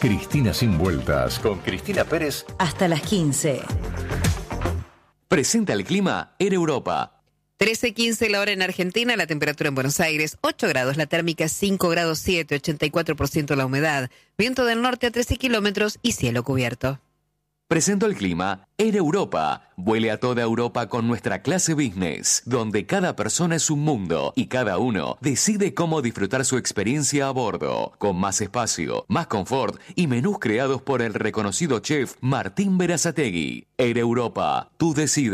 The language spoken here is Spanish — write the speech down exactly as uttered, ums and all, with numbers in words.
Cristina sin vueltas, con Cristina Pérez. Hasta las quince. Presenta el clima Air Europa. trece quince la hora en Argentina, la temperatura en Buenos Aires, ocho grados, la térmica cinco grados siete, ochenta y cuatro por ciento la humedad, viento del norte a trece kilómetros y cielo cubierto. Presento el clima Air Europa. Vuele a toda Europa con nuestra clase business, donde cada persona es un mundo y cada uno decide cómo disfrutar su experiencia a bordo, con más espacio, más confort y menús creados por el reconocido chef Martín Berazategui. Air Europa, tú decides.